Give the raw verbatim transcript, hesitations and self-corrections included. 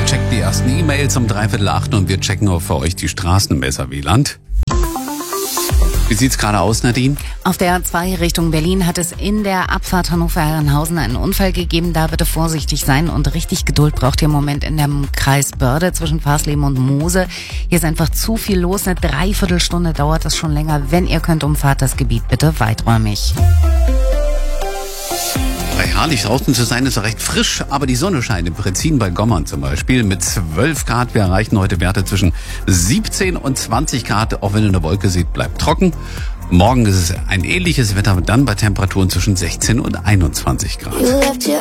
checkt die ersten E-Mails um dreiviertel acht und wir checken auch für euch die Straßen im S R W-Land. Wie sieht's gerade aus, Nadine? Auf der A zwei Richtung Berlin hat es in der Abfahrt Hannover-Herrenhausen einen Unfall gegeben. Da bitte vorsichtig sein und richtig Geduld braucht ihr im Moment in dem Kreis Börde zwischen Farsleben und Moose. Hier ist einfach zu viel los. Eine Dreiviertelstunde dauert das schon länger. Wenn ihr könnt, umfahrt das Gebiet bitte weiträumig. Herrlich draußen zu sein, ist recht frisch, aber die Sonne scheint im Prezin bei Gommern zum Beispiel mit zwölf Grad. Wir erreichen heute Werte zwischen siebzehn und zwanzig Grad, auch wenn ihr eine Wolke seht, bleibt trocken. Morgen ist es ein ähnliches Wetter, dann bei Temperaturen zwischen sechzehn und einundzwanzig Grad.